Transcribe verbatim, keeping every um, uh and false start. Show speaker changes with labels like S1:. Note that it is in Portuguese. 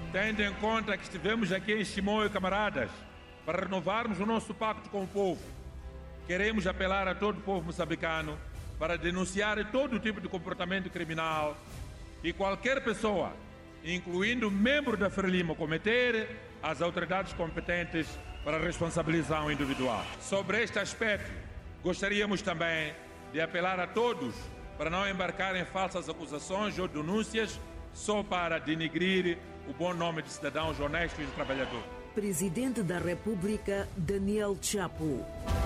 S1: Tendo em conta que estivemos aqui em Chimoio, camaradas, para renovarmos o nosso pacto com o povo, queremos apelar a todo o povo moçambicano para denunciar todo tipo de comportamento criminal e qualquer pessoa, incluindo membro da Frelimo, cometer as autoridades competentes para responsabilização individual. Sobre este aspecto, gostaríamos também de apelar a todos para não embarcar em falsas acusações ou denúncias só para denigrir o bom nome de cidadãos honestos e trabalhadores.
S2: Presidente da República, Daniel Chapo.